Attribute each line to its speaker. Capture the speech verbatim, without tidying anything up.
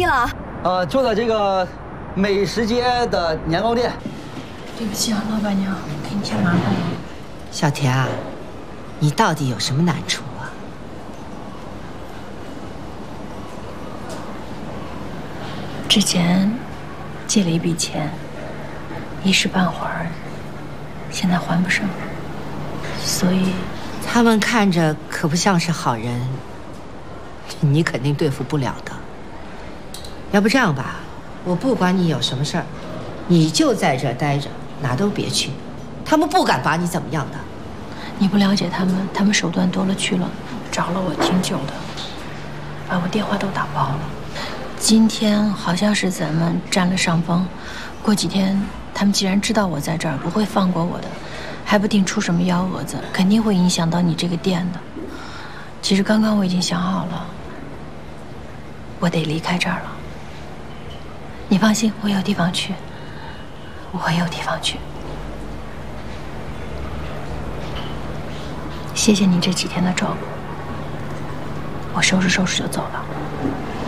Speaker 1: 了？
Speaker 2: 呃，就在这个美食街的年糕店。
Speaker 3: 对不起啊，老板娘，给你添麻烦了。
Speaker 4: 小田啊，你到底有什么难处啊？
Speaker 3: 之前借了一笔钱，一时半会儿，现在还不上，所以
Speaker 4: 他们看着可不像是好人，你肯定对付不了的。要不这样吧，我不管你有什么事儿，你就在这儿待着，哪都别去，他们不敢把你怎么样的。
Speaker 3: 你不了解他们，他们手段多了去了，找了我挺久的，把我电话都打爆了。今天好像是咱们占了上风，过几天他们既然知道我在这儿，不会放过我的，还不定出什么幺蛾子，肯定会影响到你这个店的。其实刚刚我已经想好了，我得离开这儿了。你放心，我有地方去，我有地方去。谢谢你这几天的照顾，我收拾收拾就走了。